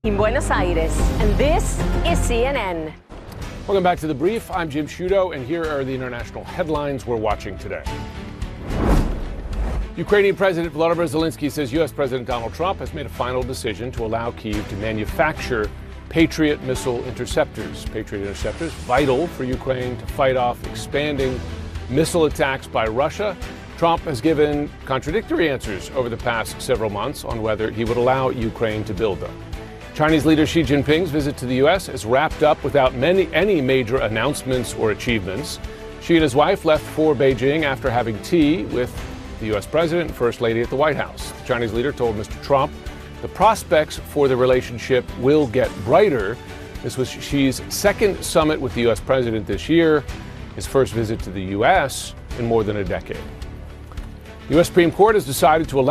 in Buenos Aires, and this is CNN. Welcome back to The Brief. I'm Jim Sciutto, and here are the international headlines we're watching today. Ukrainian President Volodymyr Zelensky says U.S. President Donald Trump has made a final decision to allow Kyiv to manufacture Patriot missile interceptors. Patriot interceptors vital for Ukraine to fight off expanding missile attacks by Russia. Trump has given contradictory answers over the past several months on whether he would allow Ukraine to build them. Chinese leader Xi Jinping's visit to the U.S. is wrapped up without any major announcements or achievements. Xi and his wife left for Beijing after having tea with the U.S. President and First Lady at the White House. The Chinese leader told Mr. Trump the prospects for the relationship will get brighter. This was Xi's second summit with the U.S. President this year, his first visit to the U.S. in more than a decade. The U.S. Supreme Court has decided to allow